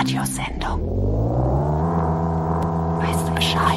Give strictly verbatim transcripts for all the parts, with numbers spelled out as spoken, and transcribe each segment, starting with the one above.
Radiosendung. Weißt du Bescheid?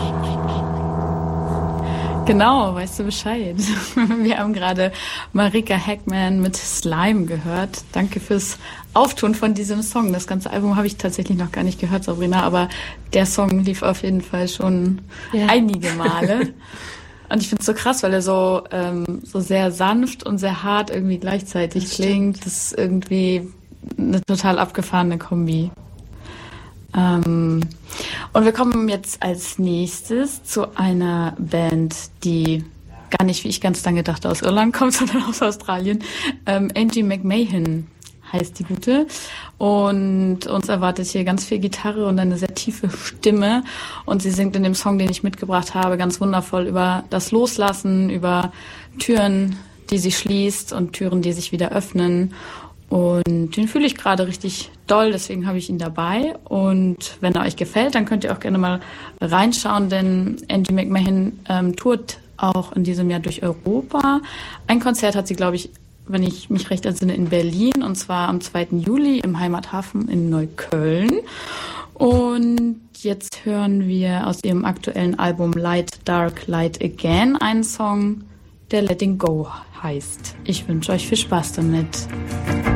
Genau, weißt du Bescheid. Wir haben gerade Marika Hackman mit Slime gehört. Danke fürs Auftun von diesem Song. Das ganze Album habe ich tatsächlich noch gar nicht gehört, Sabrina, aber der Song lief auf jeden Fall schon ja. einige Male. Und ich finde es so krass, weil er so, ähm, so sehr sanft und sehr hart irgendwie gleichzeitig das klingt. Stimmt. Das ist irgendwie eine total abgefahrene Kombi. Ähm, und wir kommen jetzt als nächstes zu einer Band, die gar nicht, wie ich ganz lange dachte, aus Irland kommt, sondern aus Australien. Ähm, Angie McMahon heißt die Gute. Und uns erwartet hier ganz viel Gitarre und eine sehr tiefe Stimme. Und sie singt in dem Song, den ich mitgebracht habe, ganz wundervoll über das Loslassen, über Türen, die sie schließt und Türen, die sich wieder öffnen. Und den fühle ich gerade richtig doll, deswegen habe ich ihn dabei. Und wenn er euch gefällt, dann könnt ihr auch gerne mal reinschauen, denn Angie McMahon ähm, tourt auch in diesem Jahr durch Europa. Ein Konzert hat sie, glaube ich, wenn ich mich recht entsinne, in Berlin, und zwar am zweiten Juli im Heimathafen in Neukölln. Und jetzt hören wir aus ihrem aktuellen Album Light, Dark, Light Again einen Song, der Letting Go heißt. Ich wünsche euch viel Spaß damit.